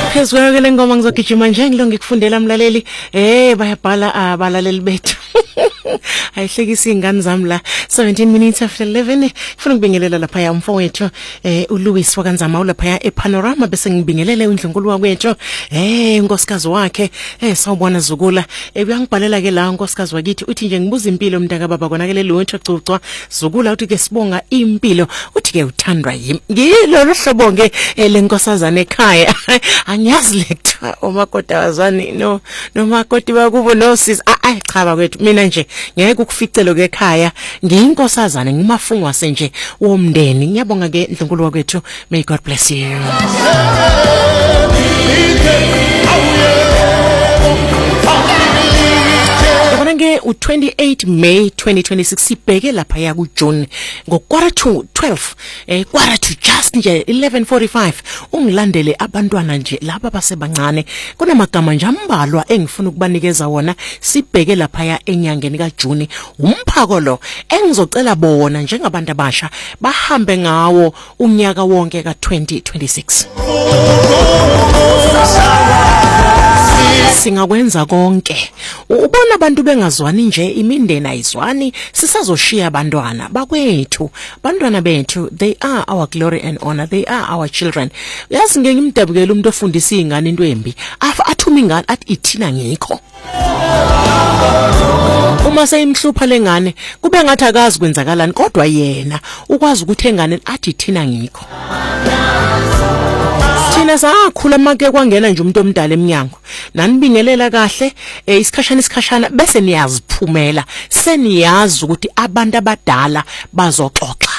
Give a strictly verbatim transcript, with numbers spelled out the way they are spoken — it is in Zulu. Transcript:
Phezwe ke ngoma ngizogijima nje ngilonge kufundela mlaleli eh bayabhala abalaleli bethu ayihlekisa ingane zami la seventeen minutes after eleven ngifuna ukubingelela lapha ya mfowethu eh uLouis wakanzama ulapha ePanorama bese ngibingelele uNdlunkulu wakwethu eh inkosikazi wakhe eh sawubona zukula eh uyangibhalela ke la inkosikazi wakithi uthi nje ngibuza impilo mntaka baba konakele lutho cucwa zukula uthi ke sibonga impilo uthi ke uthandwa yimi ngilo hlobo ke lenkosazana ekhaya angiyazi lekuthiwa omakoti awazani no nomakoti bakubo no sis ay cha bakwethu mina nje ngeke ukuficelo ke ekhaya ngiyinkosazana ngimafungwa senje womndeni ngiyabonga ke Ndlunkulu wakwethu may God bless you. Ke u twenty-eight May twenty twenty-six sibheke lapha ya ku June ngo quarter to twelve eh quarter to just nje eleven forty-five ungilandele abantwana nje laba basebancane kunamagama nje ambalwa engifuna ukubanikeza wona sibheke lapha ya enyangeni ka June umphako lo engizocela bona njengabantu abasha bahambe ngawo unyaka wonke ka twenty twenty-six. Singakwenza konke ubona abantu bengazwani nje imindeni ayizwani sisazoshiya abantwana bakwethu bantwana bethu they are our glory and honor they are our children yazi ngeke ngimdabukele umuntu ofundisa izingane into embi athuma ingane athi ithina ngikho uma sayimhlupha lengane kube ngathi akazi kwenzakalani kodwa yena ukwazi ukuthi engane athi ithina ngikho Thina sakhula make kwangena nje umuntu omdala eminyango nanibingelela kahle isikhashana isikhashana bese niyaziphumela seniyazi ukuthi abantu abadala bazoxoxa